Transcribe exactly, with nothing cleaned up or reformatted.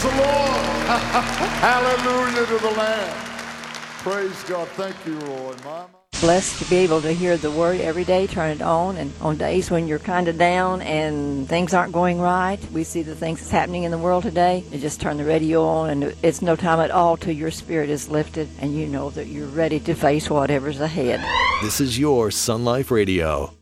Praise the Lord. Hallelujah to the Lamb. Praise God. Thank you, Lord. My, my. Blessed to be able to hear the word every day, turn it on, and on days when you're kind of down and things aren't going right, we see the things that's happening in the world today, you just turn the radio on and it's no time at all till your spirit is lifted and you know that you're ready to face whatever's ahead. This is your Sun Life Radio.